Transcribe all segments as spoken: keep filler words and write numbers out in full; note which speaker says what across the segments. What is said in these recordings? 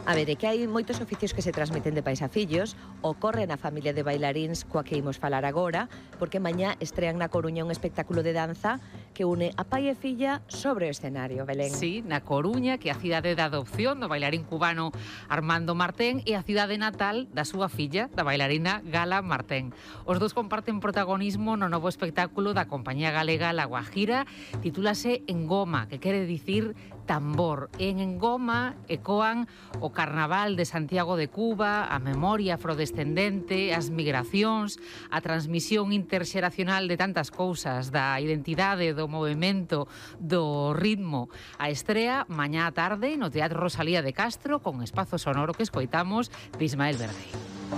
Speaker 1: A ver, é que hai moitos oficios que se transmiten de pais a fillos, ocorre na familia de bailaríns coa que imos falar agora, porque mañá estrean na Coruña un espectáculo de danza que une a pai e filla sobre o escenario, Belén.
Speaker 2: Sí, na Coruña, que é a cidade de adopción do bailarín cubano Armando Martén e a cidade natal da súa filla, da bailarina Gala Martén. Os dous comparten protagonismo no novo espectáculo da compañía galega La Guajira, titúlase Engoma, que quere dicir tambor. En Engoma ecoan o Carnaval de Santiago de Cuba, a memoria afrodescendente, as migracións, a transmisión interxeracional de tantas cousas, da identidade, do movimento, do ritmo. A estrea mañá á tarde no Teatro Rosalía de Castro con espazo sonoro que escoitamos de Ismael Vergey.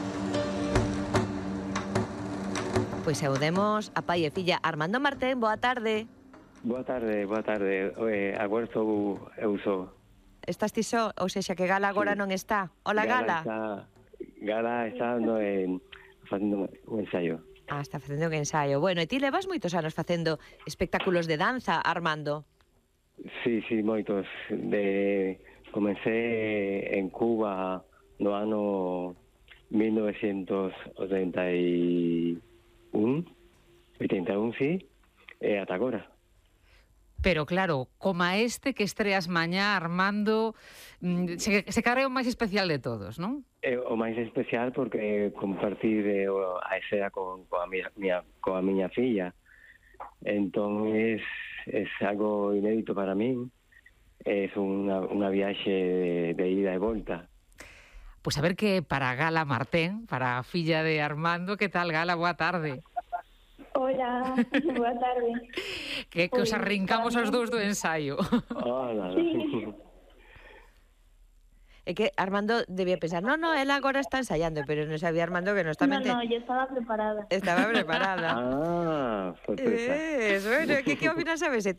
Speaker 1: Pois saudemos a pai e filla. Armando Martén, boa tarde.
Speaker 3: Boa tarde, boa tarde. Eh, agora estou eu só.
Speaker 1: Estás ti só? Ou sexa, que Gala agora
Speaker 3: Sí.
Speaker 1: non está. Hola, Gala.
Speaker 3: Está, Gala está no, en, facendo un ensayo.
Speaker 1: Ah, está facendo un ensaio. Bueno, e ti levas moitos anos facendo espectáculos de danza, Armando?
Speaker 3: Sí, sí, moitos. De, comecé en Cuba no ano mil novecientos oitenta e un, oitenta e un, sí, e ata agora.
Speaker 2: Pero claro, como a este que estreas mañá, Armando, se, se carrega o máis especial de todos, non?
Speaker 3: É o máis especial porque compartir eh, a escena con, con, a miña, miña, con a miña filla. Entón, é, é algo inédito para min. É unha, unha viaxe de, de ida e volta.
Speaker 2: Pois a ver que para Gala Martén, para a filla de Armando, que tal, Gala? Boa tarde.
Speaker 4: Hola, boa tarde.
Speaker 2: Que, que os arrincamos os dous do ensaio.
Speaker 3: Hola.
Speaker 4: Sí.
Speaker 1: É que Armando debía pensar, no, no, ela agora está ensayando, pero non sabía Armando que non está
Speaker 4: No,
Speaker 1: mente...
Speaker 4: no, yo estaba preparada.
Speaker 1: Estaba preparada.
Speaker 3: Ah, sorpresa.
Speaker 1: Eh, bueno, que que opinas a veces?